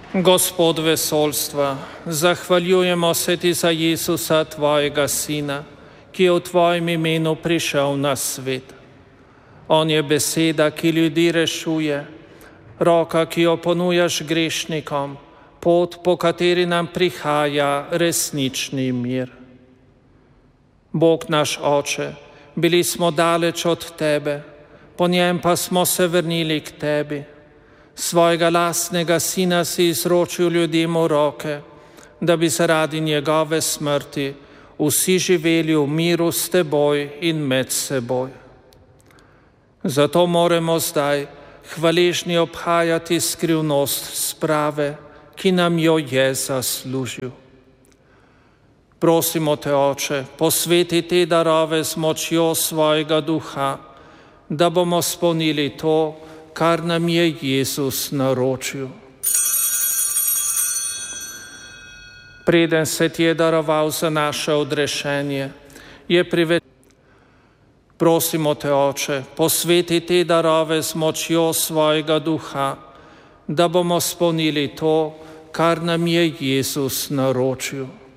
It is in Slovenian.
Gospod vesoljstva, zahvaljujemo se ti za Jezusa, tvojega Sina, ki je v tvojem imenu prišel na svet. On je beseda, ki ljudi rešuje, roka, ki jo ponujaš grešnikom, pot, po kateri nam prihaja resnični mir. Bog naš Oče, bili smo daleč od tebe, po njem pa smo se vrnili k tebi. Svojega lastnega Sina si izročil ljudem v roke, da bi zaradi njegove smrti vsi živeli v miru s teboj in med seboj. Zato moramo zdaj hvaležni obhajati skrivnost sprave, ki nam jo je zaslužil. Prosimo te, Oče, posveti te darove z močjo svojega duha, da bomo spolnili to, kar nam je Jezus naročil. Preden se ti je daroval za naše odrešenje, Prosimo te, Oče, posveti te darove z močjo svojega duha, da bomo spolnili to, kar nam je Jezus naročil.